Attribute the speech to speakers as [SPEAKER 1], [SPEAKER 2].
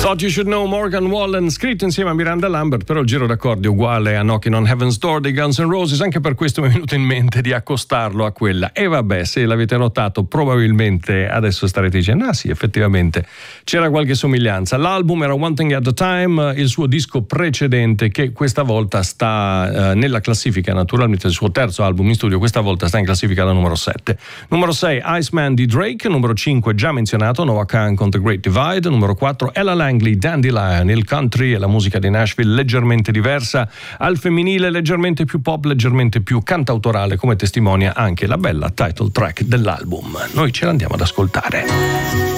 [SPEAKER 1] Thought You Should Know, Morgan Wallen, scritto insieme a Miranda Lambert, però il giro d'accordi è uguale a Knocking on Heaven's Door dei Guns N' Roses, anche per questo mi è venuto in mente di accostarlo a quella. E vabbè, se l'avete notato probabilmente adesso starete dicendo sì, effettivamente c'era qualche somiglianza. L'album era One Thing at a Time, il suo disco precedente, che questa volta sta nella classifica, naturalmente il suo terzo album in studio, questa volta sta in classifica alla numero 7. Numero 6 Iceman di Drake, numero 5 già menzionato Noah Kahan con The Great Divide, numero 4 Ella Langley, Dandelion. Il country e la musica di Nashville leggermente diversa, al femminile leggermente più pop, leggermente più cantautorale, come testimonia anche la bella title track dell'album. Noi ce l'andiamo ad ascoltare.